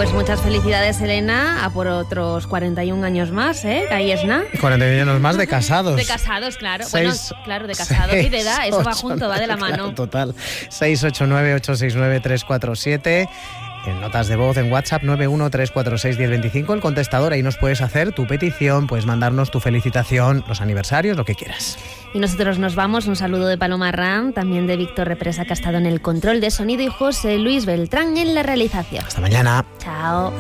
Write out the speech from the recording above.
Pues muchas felicidades, Elena, a por otros 41 años más, ¿eh? Que ahí es nada. 41 años más de casados. De casados, claro. Seis, bueno, claro, de casados y de edad, eso va junto, va de la mano. Claro, total. 689-869-347. En notas de voz, en WhatsApp 913461025, el contestador, ahí nos puedes hacer tu petición, puedes mandarnos tu felicitación, los aniversarios, lo que quieras. Y nosotros nos vamos, un saludo de Paloma Ram, también de Víctor Represa, que ha estado en el control de sonido, y José Luis Beltrán en la realización. Hasta mañana. Chao.